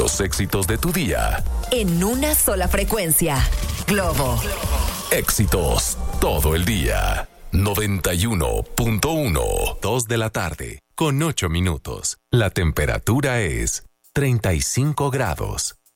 Los éxitos de tu día. En una sola frecuencia. Globo. Éxitos todo el día. 91.1. 2 de la tarde, con 8 minutos. La temperatura es 35 grados.